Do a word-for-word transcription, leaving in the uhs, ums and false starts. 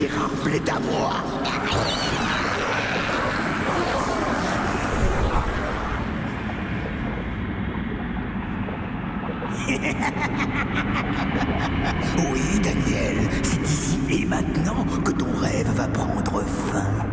Plaît à moi. Oui, Daniel, c'est ici et maintenant que ton rêve va prendre fin.